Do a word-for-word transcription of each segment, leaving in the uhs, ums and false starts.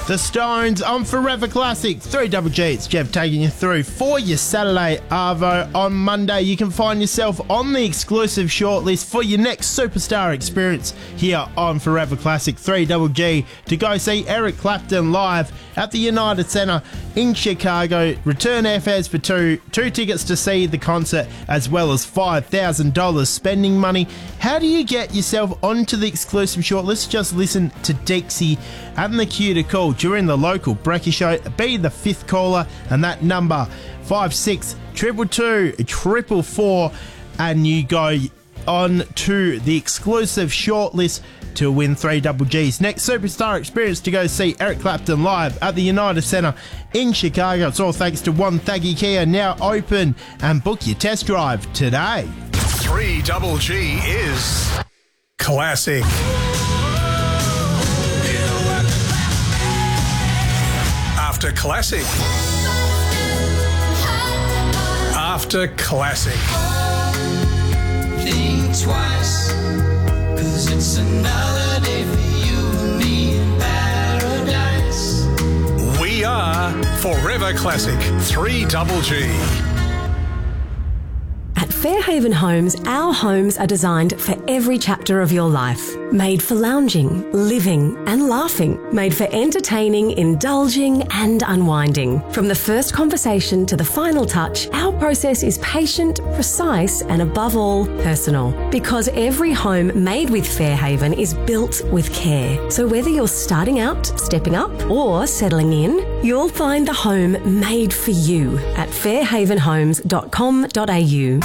The Stones on Forever Classic. three G G, it's Jeff taking you through for your Saturday Arvo. On Monday, you can find yourself on the exclusive shortlist for your next superstar experience here on Forever Classic. three G G to go see Eric Clapton live at the United Center in Chicago. Return airfares for two, two tickets to see the concert, as well as five thousand dollars spending money. How do you get yourself onto the exclusive shortlist? Just listen to Dixie and the queue to call during the local Brekkie Show. Be the fifth caller, and that number five six two two two four four, and you go on to the exclusive shortlist to win three G Gs. Next superstar experience to go see Eric Clapton live at the United Center in Chicago. It's all thanks to One Thaggy Kia, now open, and book your test drive today. three G G is classic. After classic. After classic. Think twice, 'cause it's another day for you and me in paradise. We are Forever Classic three G G. At Fairhaven Homes, our homes are designed for every chapter of your life. Made for lounging, living and laughing. Made for entertaining, indulging and unwinding. From the first conversation to the final touch, our process is patient, precise and above all, personal. Because every home made with Fairhaven is built with care. So whether you're starting out, stepping up or settling in, you'll find the home made for you at fairhaven homes dot com dot a u.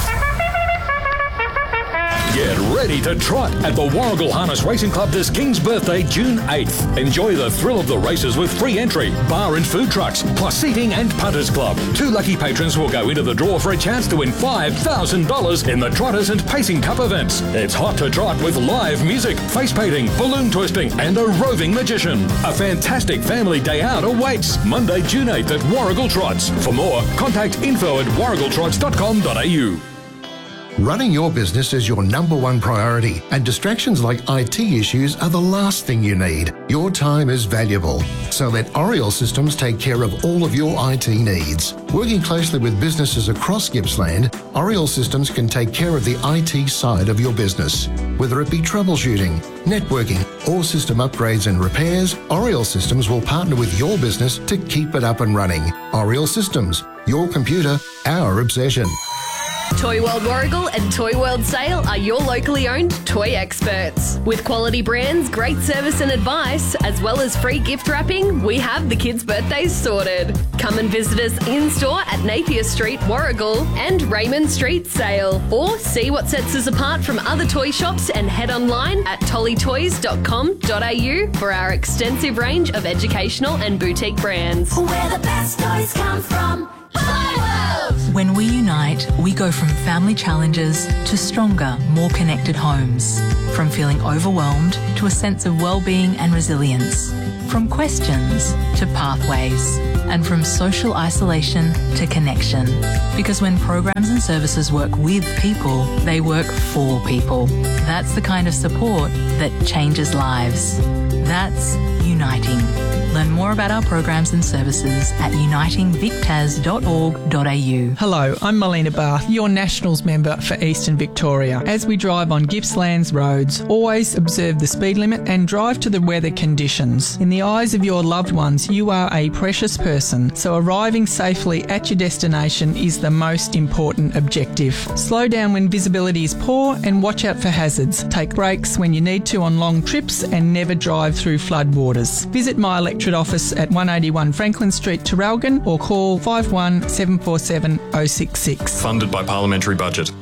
Get ready to trot at the Warragul Harness Racing Club this King's Birthday, June eighth. Enjoy the thrill of the races with free entry, bar and food trucks, plus seating and punters club. Two lucky patrons will go into the draw for a chance to win five thousand dollars in the Trotters and Pacing Cup events. It's hot to trot with live music, face painting, balloon twisting and a roving magician. A fantastic family day out awaits Monday, June eighth at Warragul Trots. For more, contact info at warragul trots dot com dot a u. Running your business is your number one priority, and distractions like I T issues are the last thing you need. Your time is valuable, so let Oriel Systems take care of all of your I T needs. Working closely with businesses across Gippsland, Oriel Systems can take care of the I T side of your business. Whether it be troubleshooting, networking, or system upgrades and repairs, Oriel Systems will partner with your business to keep it up and running. Oriel Systems, your computer, our obsession. Toy World Warragul and Toy World Sale are your locally owned toy experts. With quality brands, great service and advice, as well as free gift wrapping, we have the kids' birthdays sorted. Come and visit us in-store at Napier Street, Warragul and Raymond Street, Sale. Or see what sets us apart from other toy shops and head online at tolly toys dot com dot a u for our extensive range of educational and boutique brands. Where the best toys come from. Toy World! When we unite, we go from family challenges to stronger, more connected homes. From feeling overwhelmed to a sense of well-being and resilience. From questions to pathways. And from social isolation to connection. Because when programs and services work with people, they work for people. That's the kind of support that changes lives. That's uniting. Learn more about our programs and services at uniting vic tas dot org dot a u. Hello, I'm Melina Bath, your Nationals member for Eastern Victoria. As we drive on Gippsland's roads, always observe the speed limit and drive to the weather conditions. In the eyes of your loved ones, you are a precious person, so arriving safely at your destination is the most important objective. Slow down when visibility is poor and watch out for hazards. Take breaks when you need to on long trips and never drive through floodwaters. Visit my electorate office at one eighty-one Franklin Street, Terralgan, or call five one seven four seven oh six six. Funded by Parliamentary Budget.